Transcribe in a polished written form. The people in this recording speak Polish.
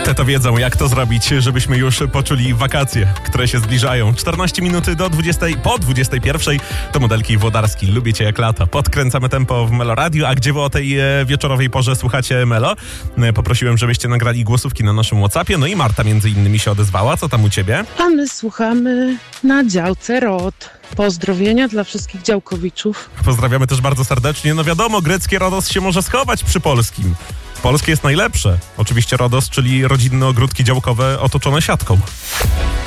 Te to wiedzą, jak to zrobić, żebyśmy już poczuli wakacje, które się zbliżają. 14 minut do 20, po 21 to Modelki Włodarski. Lubię cię jak lata. Podkręcamy tempo w Melo Radio, a gdzie wy o tej wieczorowej porze słuchacie Melo? Poprosiłem, żebyście nagrali głosówki na naszym WhatsAppie, no i Marta między innymi się odezwała. Co tam u ciebie? A my słuchamy na działce ROD. Pozdrowienia dla wszystkich działkowiczów. Pozdrawiamy też bardzo serdecznie. No wiadomo, greckie RODOS się może schować przy polskim. Polskie jest najlepsze. Oczywiście RODOS, czyli rodzinne ogródki działkowe otoczone siatką.